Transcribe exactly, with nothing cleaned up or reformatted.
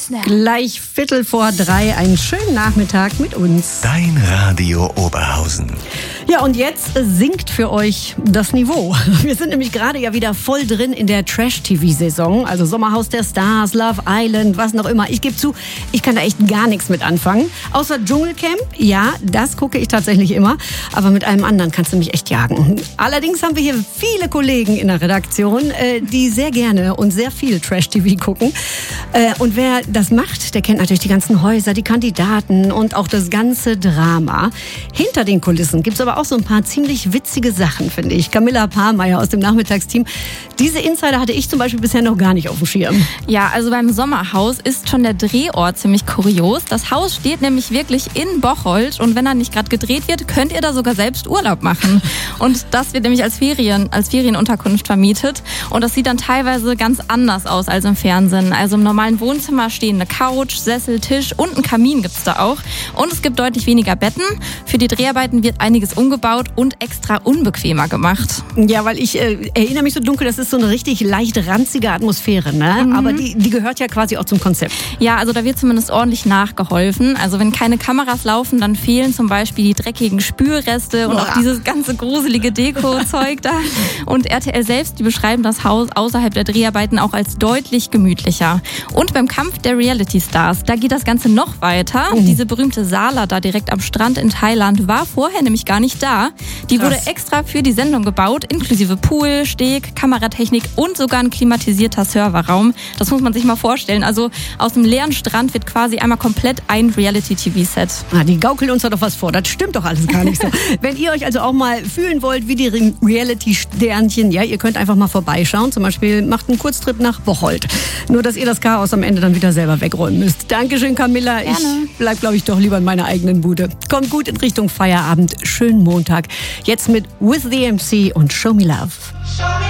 Gleich Viertel vor drei, einen schönen Nachmittag mit uns. Dein Radio Oberhausen. Ja, und jetzt sinkt für euch das Niveau. Wir sind nämlich gerade ja wieder voll drin in der Trash-T V-Saison. Also Sommerhaus der Stars, Love Island, was noch immer. Ich gebe zu, ich kann da echt gar nichts mit anfangen. Außer Dschungelcamp, ja, das gucke ich tatsächlich immer. Aber mit allem anderen kannst du mich echt jagen. Allerdings haben wir hier viele Kollegen in der Redaktion, die sehr gerne und sehr viel Trash-T V gucken. Und wer das macht, der kennt natürlich die ganzen Häuser, die Kandidaten und auch das ganze Drama. Hinter den Kulissen gibt's aber auch so ein paar ziemlich witzige Sachen, finde ich. Camilla Pahrmeier aus dem Nachmittagsteam. Diese Insider hatte ich zum Beispiel bisher noch gar nicht auf dem Schirm. Ja, also beim Sommerhaus ist schon der Drehort ziemlich kurios. Das Haus steht nämlich wirklich in Bocholt und wenn da nicht gerade gedreht wird, könnt ihr da sogar selbst Urlaub machen. Und das wird nämlich als Ferien, als Ferienunterkunft vermietet. Und das sieht dann teilweise ganz anders aus als im Fernsehen. Also im normalen Wohnzimmer stehen eine Couch, Sessel, Tisch und ein Kamin gibt's da auch. Und es gibt deutlich weniger Betten. Für die Dreharbeiten wird einiges umgebaut und extra unbequemer gemacht. Ja, weil ich äh, erinnere mich so dunkel, das ist so eine richtig leicht ranzige Atmosphäre, ne? Mhm. Aber die, die gehört ja quasi auch zum Konzept. Ja, also da wird zumindest ordentlich nachgeholfen. Also wenn keine Kameras laufen, dann fehlen zum Beispiel die dreckigen Spülreste und Boah. auch dieses ganze gruselige Deko-Zeug da. Und R T L selbst, die beschreiben das Haus außerhalb der Dreharbeiten auch als deutlich gemütlicher. Und beim Kampf der Reality-Stars, da geht das Ganze noch weiter. Mhm. Diese berühmte Sala da direkt am Strand in Thailand war vorher nämlich gar nicht da. Die Krass. Wurde extra für die Sendung gebaut, inklusive Pool, Steg, Kameratechnik und sogar ein klimatisierter Serverraum. Das muss man sich mal vorstellen. Also aus dem leeren Strand wird quasi einmal komplett ein Reality-T V-Set. Ah, die gaukeln uns da doch was vor. Das stimmt doch alles gar nicht so. Wenn ihr euch also auch mal fühlen wollt wie die Reality-Sternchen, ja, ihr könnt einfach mal vorbeischauen. Zum Beispiel macht einen Kurztrip nach Bocholt. Nur, dass ihr das Chaos am Ende dann wieder selber wegräumen müsst. Dankeschön, Camilla. Gerne. Ich bleib, glaube ich, doch lieber in meiner eigenen Bude. Kommt gut in Richtung Feierabend. Schönen Montag. Jetzt mit With the M C und Show Me Love.